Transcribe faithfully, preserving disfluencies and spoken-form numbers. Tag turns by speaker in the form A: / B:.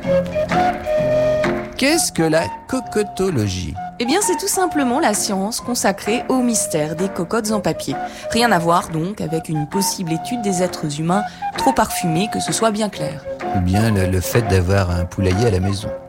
A: Qu'est-ce que la cocotologie ?
B: Eh bien, c'est tout simplement la science consacrée au mystère des cocottes en papier. Rien à voir donc avec une possible étude des êtres humains trop parfumés, que ce soit bien clair.
A: Ou bien le, le fait d'avoir un poulailler à la maison.